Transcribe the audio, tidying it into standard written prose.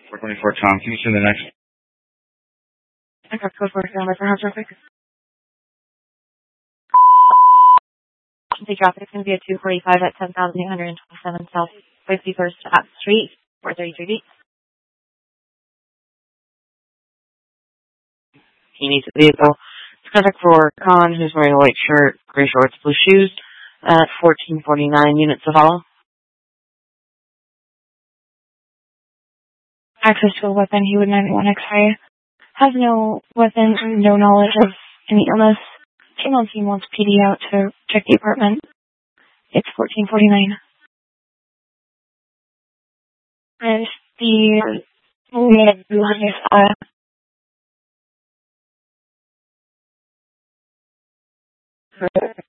424 Tom, can you send the next? I got code for number for house real quick. The traffic is going to be at 245 at 10,827 South 51st App Street, 433 B. He needs a vehicle. It's contact for Khan, who's wearing a white shirt, gray shorts, blue shoes, at 1449 units of all. Access to a weapon, he would 91 X-ray. Has no weapon, no knowledge of any illness. Female team wants PD out to check the apartment. It's 1449. And the